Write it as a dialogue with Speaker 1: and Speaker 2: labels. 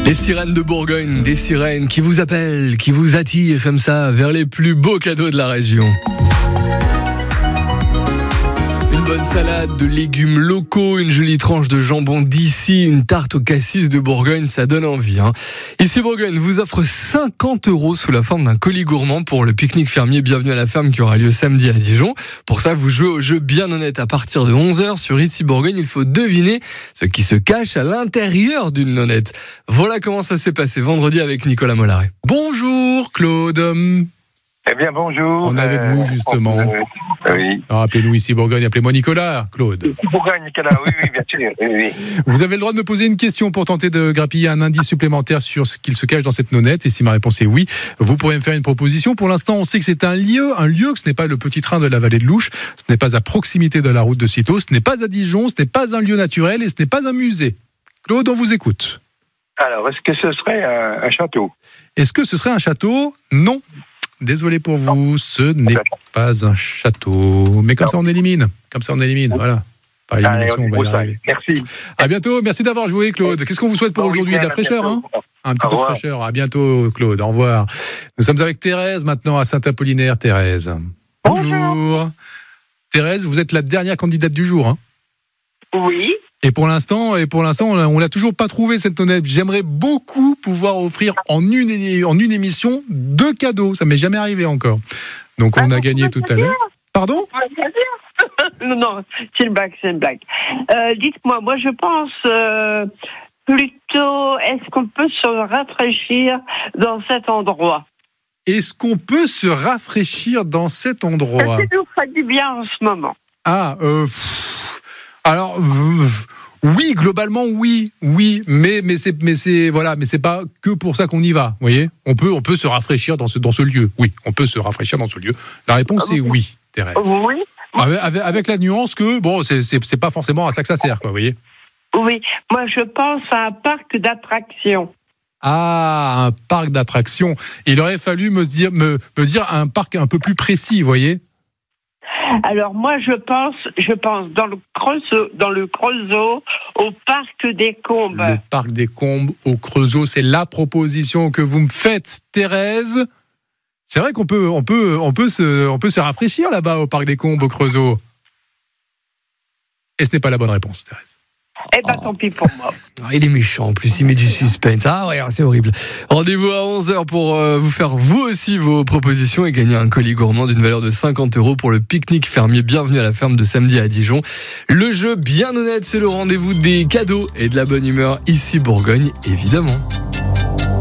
Speaker 1: Les sirènes de Bourgogne, des sirènes qui vous appellent, qui vous attirent comme ça vers les plus beaux cadeaux de la région. Une bonne salade de légumes locaux, une jolie tranche de jambon d'ici, une tarte au cassis de Bourgogne, ça donne envie. Ici Bourgogne vous offre 50 € sous la forme d'un colis gourmand pour le pique-nique fermier Bienvenue à la ferme qui aura lieu samedi à Dijon. Pour ça, vous jouez au jeu Bien Honnête à partir de 11h sur Ici Bourgogne. Il faut deviner ce qui se cache à l'intérieur d'une nonnette. Voilà comment ça s'est passé vendredi avec Nicolas Mollaret.
Speaker 2: Bonjour Claude.
Speaker 3: Eh bien, bonjour.
Speaker 2: On est avec vous, justement.
Speaker 3: Oui.
Speaker 2: Alors, appelez-nous Ici Bourgogne, appelez-moi Nicolas, Claude.
Speaker 3: Ici Bourgogne, Nicolas, oui, bien sûr. Oui.
Speaker 2: Vous avez le droit de me poser une question pour tenter de grappiller un indice supplémentaire sur ce qu'il se cache dans cette nonnette. Et si ma réponse est oui, vous pourrez me faire une proposition. Pour l'instant, on sait que c'est un lieu que ce n'est pas le petit train de la vallée de l'Ouche, ce n'est pas à proximité de la route de Cîteaux, ce n'est pas à Dijon, ce n'est pas un lieu naturel et ce n'est pas un musée. Claude, on vous écoute.
Speaker 3: Alors, est-ce que ce serait un château ?
Speaker 2: Est-ce que ce serait un château ? Non. Désolé pour vous, ce n'est pas un château. Mais comme ça, on élimine. Voilà. Par élimination, on va y arriver.
Speaker 3: Merci.
Speaker 2: À bientôt. Merci d'avoir joué, Claude. Qu'est-ce qu'on vous souhaite pour aujourd'hui ? De la fraîcheur, hein ? Un petit peu de fraîcheur. À bientôt, Claude. Au revoir. Nous sommes avec Thérèse maintenant à Saint-Apollinaire. Thérèse. Bonjour. Thérèse, vous êtes la dernière candidate du jour, hein ?
Speaker 4: Oui.
Speaker 2: Et pour l'instant, on l'a toujours pas trouvé cette nonnette. J'aimerais beaucoup pouvoir offrir en une émission 2 cadeaux. Ça m'est jamais arrivé encore. Donc on a gagné tout à l'heure. Pardon ?
Speaker 4: Non, c'est une blague. Dites-moi, moi je pense plutôt, est-ce qu'on peut se rafraîchir dans cet endroit ?
Speaker 2: Est-ce qu'on peut se rafraîchir dans cet endroit ?
Speaker 4: Ça nous ferait du bien en ce moment.
Speaker 2: Alors, oui, globalement, oui, mais c'est pas que pour ça qu'on y va, vous voyez ? On peut se rafraîchir dans ce lieu. Oui, on peut se rafraîchir dans ce lieu. La réponse est oui, Thérèse.
Speaker 4: Oui.
Speaker 2: Avec la nuance que, c'est pas forcément à ça que ça sert, quoi, vous voyez ?
Speaker 4: Oui, moi je pense à un parc d'attractions.
Speaker 2: Ah, un parc d'attractions. Il aurait fallu me dire un parc un peu plus précis, vous voyez ?
Speaker 4: Alors moi je pense dans le Creusot au parc des Combes.
Speaker 2: Le parc des Combes au Creusot, c'est la proposition que vous me faites, Thérèse. C'est vrai qu'on peut se rafraîchir là-bas au parc des Combes au Creusot. Et ce n'est pas la bonne réponse, Thérèse.
Speaker 4: Eh ben tant pis pour moi.
Speaker 1: Il est méchant, en plus il met du suspense. Ah ouais, c'est horrible. Rendez-vous à 11h pour vous faire vous aussi vos propositions et gagner un colis gourmand d'une valeur de 50 € pour le pique-nique fermier Bienvenue à la ferme de samedi à Dijon. Le jeu Bien Honnête, c'est le rendez-vous des cadeaux et de la bonne humeur ici Bourgogne, évidemment.